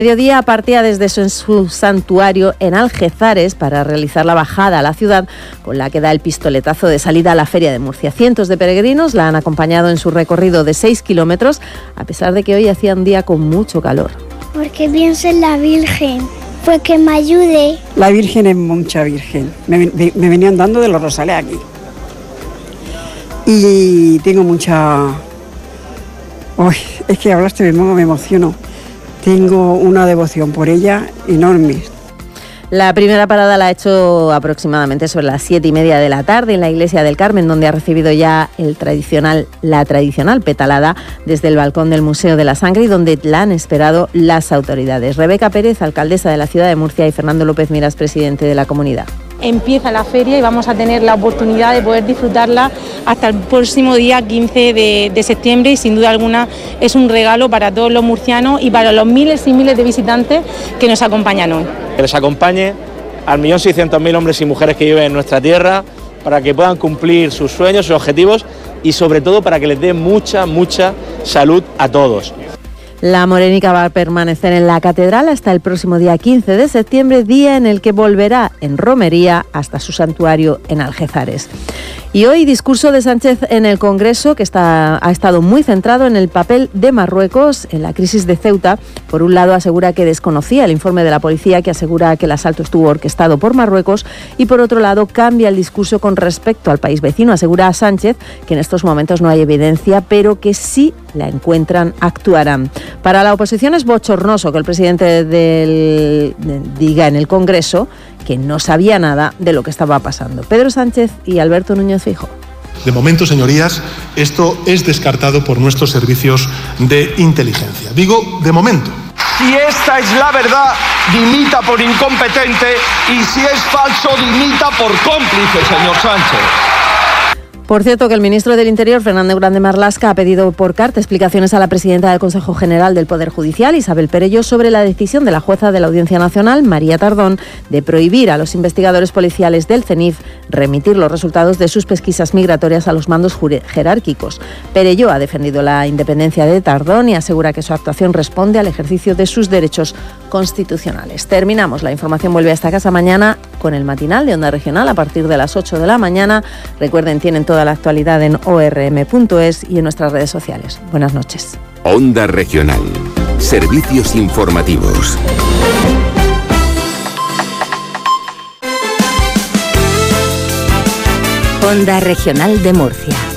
Mediodía partía desde su santuario en Algeciras para realizar la bajada a la ciudad con la que da el pistoletazo de salida a la Feria de Murcia. Cientos de peregrinos la han acompañado en su recorrido de 6 kilómetros, a pesar de que hoy hacía un día con mucho calor. Porque pienso en la Virgen, pues que me ayude. La Virgen es mucha Virgen. Me venían dando de los rosales aquí. Y tengo mucha... Uy, es que hablaste, me emociono. Tengo una devoción por ella enorme. La primera parada la ha hecho aproximadamente sobre las 7:30 de la tarde en la Iglesia del Carmen, donde ha recibido ya la tradicional petalada desde el balcón del Museo de la Sangre y donde la han esperado las autoridades. Rebeca Pérez, alcaldesa de la ciudad de Murcia, y Fernando López Miras, presidente de la comunidad. Empieza la feria y vamos a tener la oportunidad de poder disfrutarla hasta el próximo día 15 de septiembre y sin duda alguna es un regalo para todos los murcianos y para los miles y miles de visitantes que nos acompañan hoy. Que les acompañe al 1.600.000 hombres y mujeres que viven en nuestra tierra para que puedan cumplir sus sueños, sus objetivos y sobre todo para que les dé mucha salud a todos. La morenica va a permanecer en la catedral hasta el próximo día 15 de septiembre, día en el que volverá en romería hasta su santuario en Algeciras. Y hoy discurso de Sánchez en el Congreso, que ha estado muy centrado en el papel de Marruecos en la crisis de Ceuta. Por un lado asegura que desconocía el informe de la policía que asegura que el asalto estuvo orquestado por Marruecos y por otro lado cambia el discurso con respecto al país vecino. Asegura a Sánchez que en estos momentos no hay evidencia, pero que si la encuentran actuarán. Para la oposición es bochornoso que el presidente diga en el Congreso que no sabía nada de lo que estaba pasando. Pedro Sánchez y Alberto Núñez Feijóo. De momento, señorías, esto es descartado por nuestros servicios de inteligencia. Digo, de momento. Si esta es la verdad, dimita por incompetente y si es falso, dimita por cómplice, señor Sánchez. Por cierto, que el ministro del Interior, Fernando Grande Marlaska, ha pedido por carta explicaciones a la presidenta del Consejo General del Poder Judicial, Isabel Perelló, sobre la decisión de la jueza de la Audiencia Nacional, María Tardón, de prohibir a los investigadores policiales del CENIF remitir los resultados de sus pesquisas migratorias a los mandos jerárquicos. Perelló ha defendido la independencia de Tardón y asegura que su actuación responde al ejercicio de sus derechos constitucionales. Terminamos. La información vuelve a esta casa mañana con el matinal de Onda Regional a partir de las 8 de la mañana. Recuerden, tienen toda la actualidad en orm.es y en nuestras redes sociales. Buenas noches. Onda Regional. Servicios informativos. Onda Regional de Murcia.